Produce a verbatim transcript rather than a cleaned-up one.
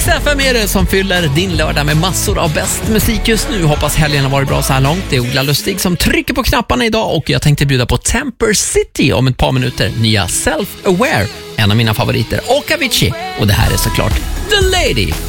Rix F M är det som fyller din lördag med massor av bäst musik just nu. Hoppas helgen har varit bra så här långt. Det är Ola Lustig som trycker på knapparna idag och jag tänkte bjuda på Temper City om ett par minuter. Nya Self-Aware, en av mina favoriter, och Avicii. Och det här är såklart The Lady.